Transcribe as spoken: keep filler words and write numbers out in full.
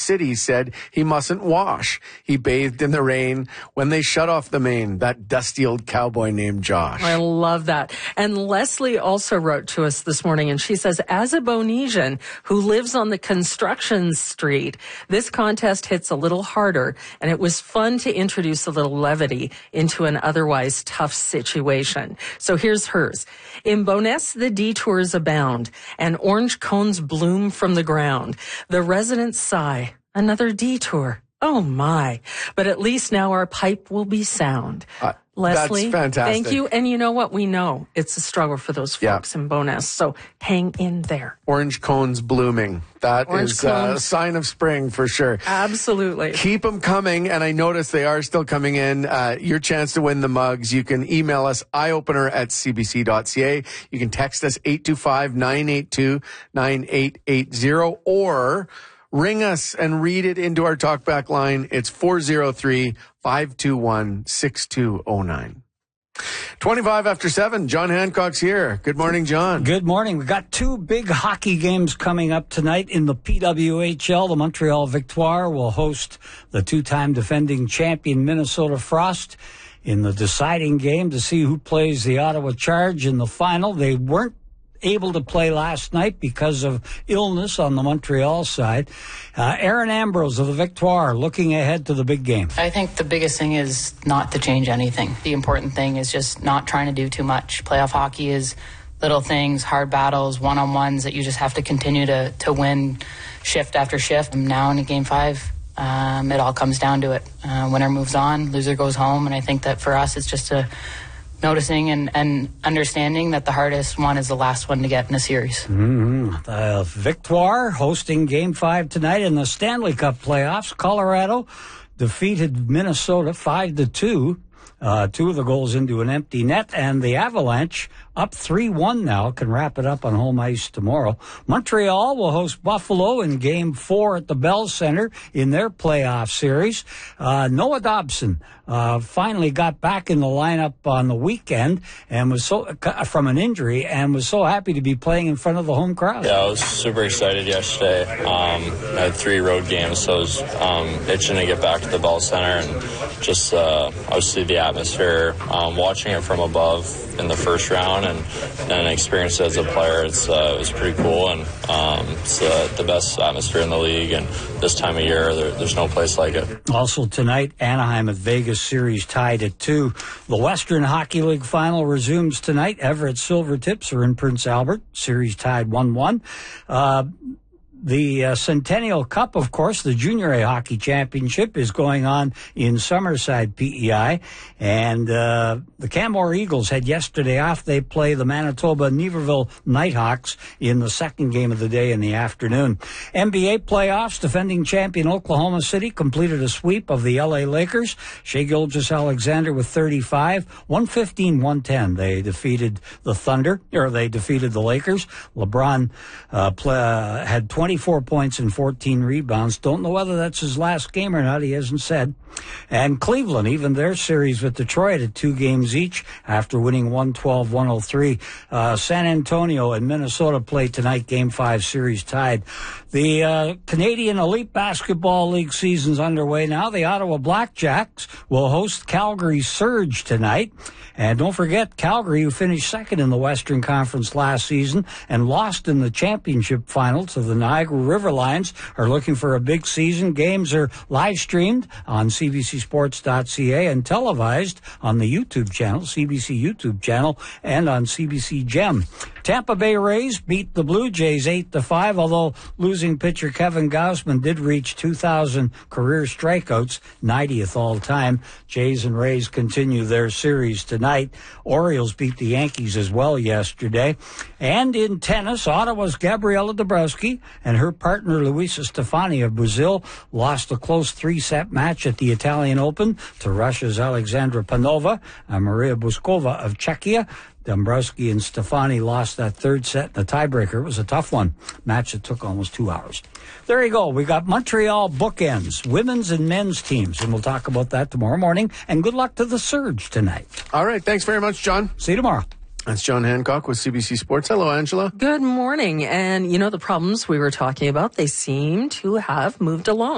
City said he mustn't wash. He bathed in the rain when they shut off the main. That dusty old cowboy named Josh. I love that. And Leslie also wrote to us this morning, and she says, as a Bonesian who lives on the construction street, this contest hits a little harder, and it was fun to introduce a little levity into an otherwise tough situation. So here's hers. In Bowness, the detours abound, and orange cones bloom from the ground. The residents sigh, another detour. Oh, my. But at least now our pipe will be sound. Uh, Leslie, that's fantastic. Thank you. And you know what? We know it's a struggle for those folks yeah. in Bowness. So hang in there. Orange cones blooming. That Orange is uh, a sign of spring for sure. Absolutely. Keep them coming. And I notice they are still coming in. Uh, your chance to win the mugs. You can email us eyeopener at c b c dot c a. You can text us eight two five, nine eight two, nine eight eight zero or ring us and read it into our talkback line. It's four oh three, five two one, six two oh nine. twenty-five after seven, John Hancock's here. Good morning, John. Good morning. We've got two big hockey games coming up tonight in the P W H L. The Montreal Victoire will host the two-time defending champion Minnesota Frost in the deciding game to see who plays the Ottawa Charge in the final. They weren't able to play last night because of illness on the Montreal side. Uh, Aaron Ambrose of the Victoire looking ahead to the big game. I think the biggest thing is not to change anything. The important thing is just not trying to do too much. Playoff hockey is little things, hard battles, one-on-ones that you just have to continue to, to win shift after shift. Now in game five, um, it all comes down to it. Uh, winner moves on, loser goes home, and I think that for us it's just a noticing and, and understanding that the hardest one is the last one to get in a series. Mm-hmm. The Victoire hosting Game five tonight in the Stanley Cup playoffs. Colorado defeated Minnesota five to two. Uh, two of the goals into an empty net, and the Avalanche up three one now, can wrap it up on home ice tomorrow. Montreal will host Buffalo in Game four at the Bell Center in their playoff series. Uh, Noah Dobson uh, finally got back in the lineup on the weekend and was so uh, from an injury and was so happy to be playing in front of the home crowd. Yeah, I was super excited yesterday. Um, I had three road games, so I was um, itching to get back to the Bell Center and just uh, obviously the atmosphere, um, watching it from above in the first round and then experience it as a player. It's uh, it was pretty cool, and um, it's uh, the best atmosphere in the league, and this time of year there, there's no place like it. Also tonight, Anaheim at Vegas series tied at two. The Western Hockey League final resumes tonight. Everett Silvertips are in Prince Albert, series tied one one. Uh, The uh, Centennial Cup, of course, the Junior A Hockey Championship, is going on in Summerside, P E I. And uh, the Canmore Eagles had yesterday off. They play the Manitoba Niederville Nighthawks in the second game of the day in the afternoon. N B A playoffs, defending champion Oklahoma City completed a sweep of the L A Lakers. Shai Gilgeous-Alexander with thirty-five, one fifteen, one ten. They defeated the Thunder, or they defeated the Lakers. LeBron uh, play, uh, had twenty-four points and fourteen rebounds. Don't know whether that's his last game or not. He hasn't said. And Cleveland, even their series with Detroit at two games each after winning one twelve, one oh three. Uh, San Antonio and Minnesota play tonight, game five, series tied. The uh, Canadian Elite Basketball League season's underway now. The Ottawa Blackjacks will host Calgary Surge tonight. And don't forget, Calgary, who finished second in the Western Conference last season and lost in the championship final to the Niagara River Lions, are looking for a big season. Games are live streamed on c b c sports dot c a and televised on the YouTube channel, C B C YouTube channel, and on C B C Gem. Tampa Bay Rays beat the Blue Jays eight to five, although losing pitcher Kevin Gausman did reach two thousand career strikeouts, ninetieth all time. Jays and Rays continue their series tonight. Orioles beat the Yankees as well yesterday. And in tennis, Ottawa's Gabriela Dabrowski and her partner Luisa Stefani of Brazil lost a close three-set match at the Italian Open to Russia's Alexandra Panova and Maria Buskova of Czechia. Dombrowski and Stefani lost that third set in the tiebreaker. It was a tough one. Match that took almost two hours. There you go. We got Montreal bookends, women's and men's teams, and we'll talk about that tomorrow morning. And good luck to the Surge tonight. All right. Thanks very much, John. See you tomorrow. That's John Hancock with C B C Sports. Hello, Angela. Good morning. And, you know, the problems we were talking about, they seem to have moved along.